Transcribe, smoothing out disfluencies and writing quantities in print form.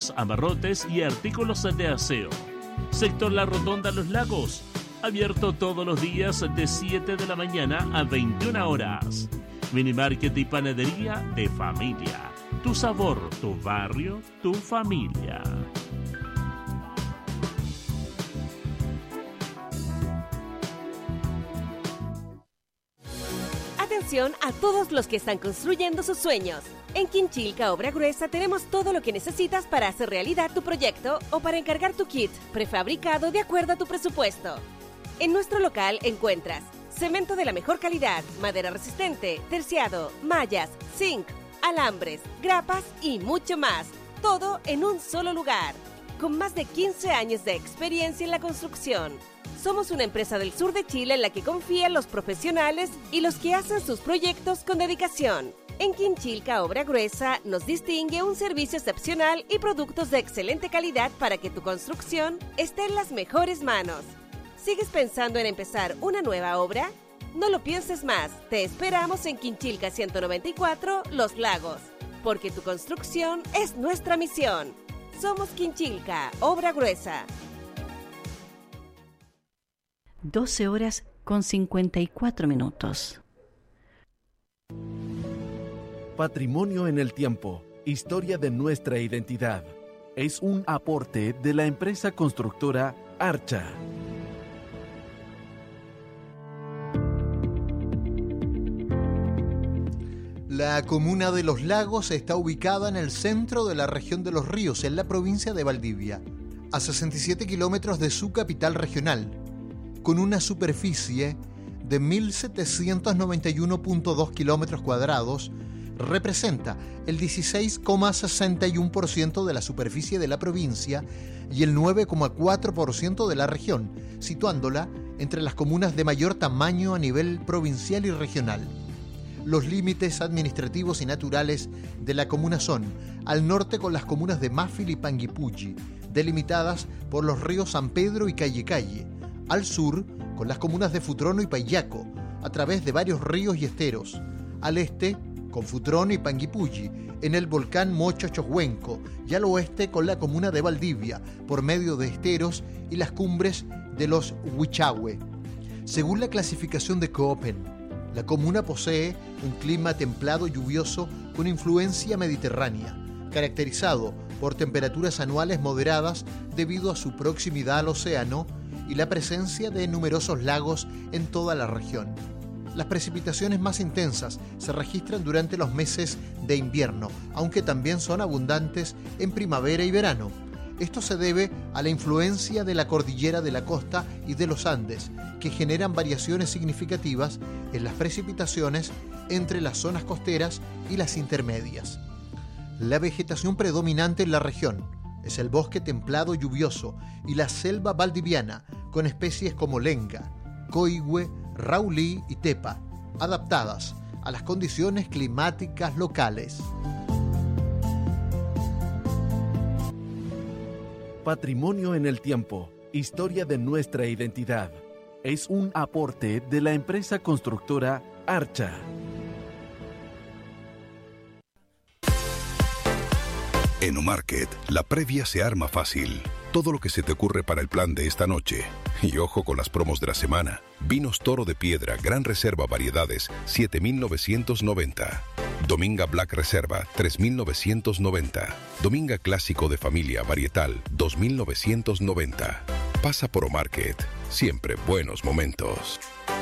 zapatos, abarrotes y artículos de aseo. Sector La Rotonda Los Lagos, abierto todos los días de 7 de la mañana a 21 horas. Minimarket y panadería de familia. Tu sabor, tu barrio, tu familia. Atención a todos los que están construyendo sus sueños. En Quinchilca Obra Gruesa tenemos todo lo que necesitas para hacer realidad tu proyecto o para encargar tu kit prefabricado de acuerdo a tu presupuesto. En nuestro local encuentras cemento de la mejor calidad, madera resistente, terciado, mallas, zinc, alambres, grapas y mucho más. Todo en un solo lugar. Con más de 15 años de experiencia en la construcción. Somos una empresa del sur de Chile en la que confían los profesionales y los que hacen sus proyectos con dedicación. En Quinchilca Obra Gruesa nos distingue un servicio excepcional y productos de excelente calidad para que tu construcción esté en las mejores manos. ¿Sigues pensando en empezar una nueva obra? No lo pienses más. Te esperamos en Quinchilca 194, Los Lagos. Porque tu construcción es nuestra misión. Somos Quinchilca Obra Gruesa. 12 horas con 54 minutos. Patrimonio en el tiempo. Historia de nuestra identidad. Es un aporte de la empresa constructora Archa. La comuna de Los Lagos está ubicada en el centro de la región de Los Ríos, en la provincia de Valdivia, a 67 kilómetros de su capital regional, con una superficie de 1.791.2 kilómetros cuadrados, representa el 16,61% de la superficie de la provincia y el 9,4% de la región, situándola entre las comunas de mayor tamaño a nivel provincial y regional. Los límites administrativos y naturales de la comuna son: al norte con las comunas de Máfil y Panguipulli, delimitadas por los ríos San Pedro y Calle, al sur con las comunas de Futrono y Payaco, a través de varios ríos y esteros, al este con Futrono y Panguipulli, en el volcán Mocho Chohuenco, y al oeste con la comuna de Valdivia, por medio de esteros y las cumbres de los Huichahue. Según la clasificación de Köppen, la comuna posee un clima templado lluvioso con influencia mediterránea, caracterizado por temperaturas anuales moderadas debido a su proximidad al océano y la presencia de numerosos lagos en toda la región. Las precipitaciones más intensas se registran durante los meses de invierno, aunque también son abundantes en primavera y verano. Esto se debe a la influencia de la cordillera de la costa y de los Andes, que generan variaciones significativas en las precipitaciones entre las zonas costeras y las intermedias. La vegetación predominante en la región es el bosque templado lluvioso y la selva valdiviana, con especies como lenga, coigüe, raulí y tepa, adaptadas a las condiciones climáticas locales. Patrimonio en el tiempo. Historia de nuestra identidad. Es un aporte de la empresa constructora Archa. En Omarket, la previa se arma fácil. Todo lo que se te ocurre para el plan de esta noche. Y ojo con las promos de la semana. Vinos Toro de Piedra, Gran Reserva Variedades, 7.990. Dominga Black Reserva, 3.990. Dominga Clásico de Familia Varietal, 2.990. Pasa por Omarket. Siempre buenos momentos.